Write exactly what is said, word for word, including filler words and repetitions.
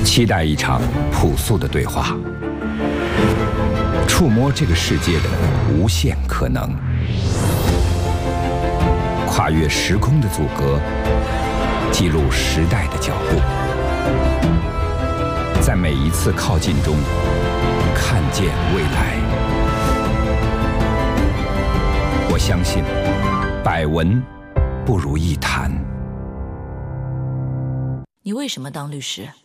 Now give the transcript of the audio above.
期待一场朴素的对话，触摸这个世界的无限可能，跨越时空的阻隔，记录时代的脚步，在每一次靠近中看见未来。我相信，百闻不如一谈。 你为什么当律师？